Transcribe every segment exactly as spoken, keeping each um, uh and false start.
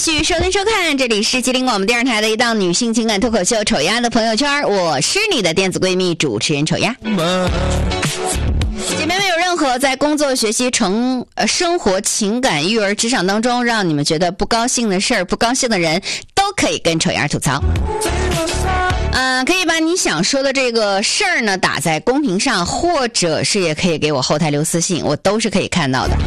续收听收看，这里是吉林广播电视台的一档女性情感脱口秀《丑丫的朋友圈》，我是你的电子闺蜜主持人丑丫。姐妹们，有任何在工作、学习、成呃生活、情感、育儿、职场当中让你们觉得不高兴的事儿、不高兴的人，都可以跟丑丫吐槽。嗯、呃，可以把你想说的这个事儿呢打在公屏上，或者是也可以给我后台留私信，我都是可以看到的。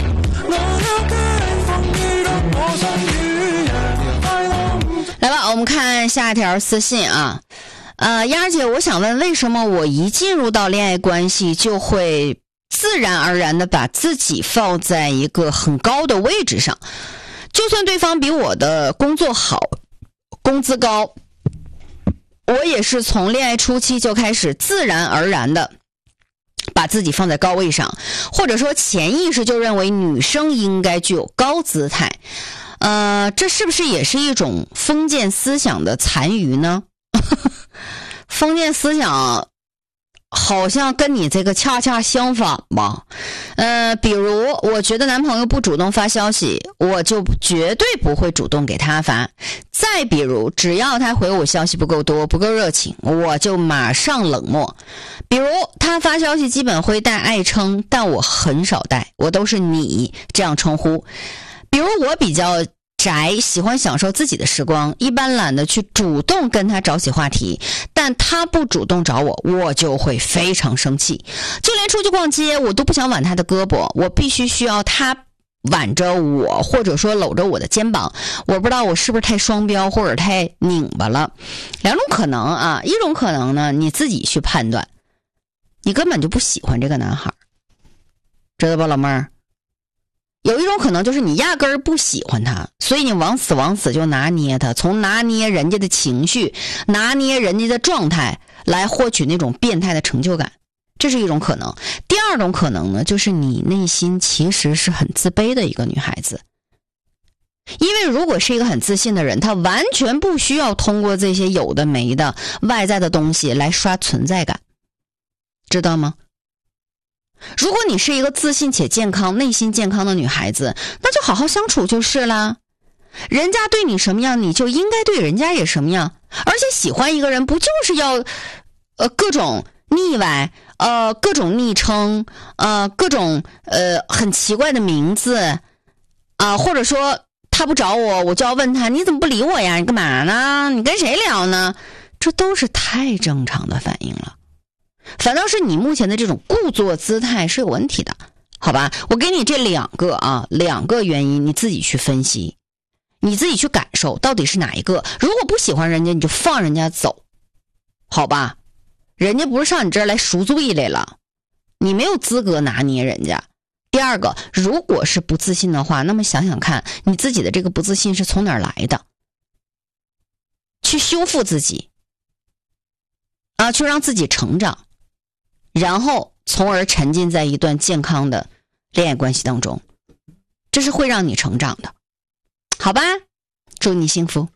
来吧，我们看下一条私信啊。呃，丫姐，我想问，为什么我一进入到恋爱关系就会自然而然的把自己放在一个很高的位置上？就算对方比我的工作好，工资高，我也是从恋爱初期就开始自然而然的把自己放在高位上，或者说潜意识就认为女生应该具有高姿态。呃，这是不是也是一种封建思想的残余呢？封建思想好像跟你这个恰恰相反吧。呃，比如我觉得男朋友不主动发消息，我就绝对不会主动给他发。再比如，只要他回我消息不够多、不够热情，我就马上冷漠。比如他发消息基本会带爱称，但我很少带，我都是你这样称呼。比如我比较宅，喜欢享受自己的时光，一般懒得去主动跟他找起话题，但他不主动找我，我就会非常生气。就连出去逛街，我都不想挽他的胳膊，我必须需要他挽着我，或者说搂着我的肩膀。我不知道我是不是太双标或者太拧巴了。两种可能啊，一种可能呢，你自己去判断，你根本就不喜欢这个男孩，知道吧，老妹儿？有一种可能就是你压根儿不喜欢他，所以你往死往死就拿捏他，从拿捏人家的情绪，拿捏人家的状态来获取那种变态的成就感，这是一种可能。第二种可能呢，就是你内心其实是很自卑的一个女孩子。因为如果是一个很自信的人，他完全不需要通过这些有的没的外在的东西来刷存在感，知道吗？如果你是一个自信且健康、内心健康的女孩子，那就好好相处就是啦。人家对你什么样，你就应该对人家也什么样。而且喜欢一个人，不就是要呃各种腻歪，呃各种昵称，呃各种呃很奇怪的名字啊、呃，或者说他不找我，我就要问他，你怎么不理我呀？你干嘛呢？你跟谁聊呢？这都是太正常的反应了。反倒是你目前的这种故作姿态是有问题的，好吧？我给你这两个啊，两个原因，你自己去分析，你自己去感受到底是哪一个。如果不喜欢人家，你就放人家走，好吧？人家不是上你这儿来赎罪来了，你没有资格拿捏人家。第二个，如果是不自信的话，那么想想看，你自己的这个不自信是从哪儿来的？去修复自己啊，去让自己成长。然后从而沉浸在一段健康的恋爱关系当中，这是会让你成长的，好吧？祝你幸福。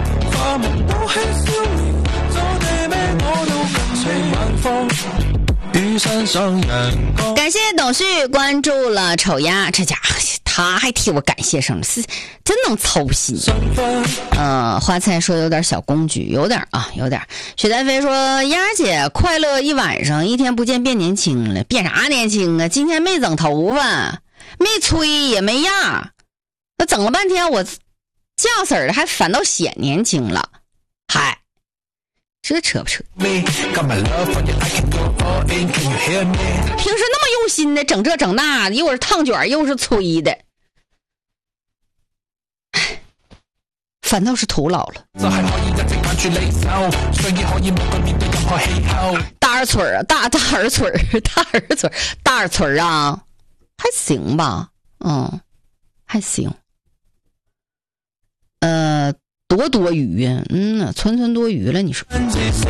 感谢董旭关注了丑丫，这家伙他还替我感谢上了，是真能操心。呃，花菜说有点小公举，有点啊，有点。雪丹飞说，丫姐快乐一晚上，一天不见变年轻了，变啥年轻啊？今天没整头发，没吹也没压，那整了半天我架势儿还反倒显年轻了，嗨。这扯不扯？平时那么用心的整这整那的，又是烫卷又是吹的，反倒是徒劳了。大二村啊，大大二村，大二村，大二村啊，还行吧，嗯，还行。呃。多多余呀，嗯，寸寸多余了，你说。